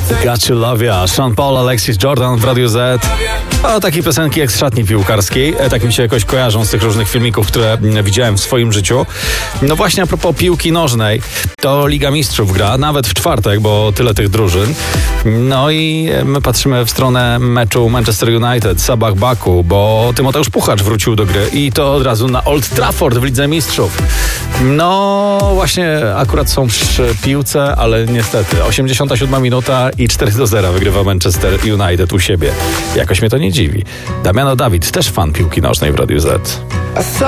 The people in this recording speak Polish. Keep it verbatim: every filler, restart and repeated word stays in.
Got to love ya. Sean Paul, Alexis Jordan w Radiu Z. O, takie piosenki jak z szatni piłkarskiej. E, tak mi się jakoś kojarzą z tych różnych filmików, które m, widziałem w swoim życiu. No właśnie a propos piłki nożnej, to Liga Mistrzów gra, nawet w czwartek, bo tyle tych drużyn. No i my patrzymy w stronę meczu Manchester United, Sabah Baku, bo Tymoteusz Puchacz wrócił do gry i to od razu na Old Trafford w Lidze Mistrzów. No właśnie akurat są przy piłce, ale niestety osiemdziesiąta siódma minuta i cztery do zera wygrywa Manchester United u siebie. Jakoś mnie to nie dziwi. Damiano Dawid, też fan piłki nożnej w Radiu Z.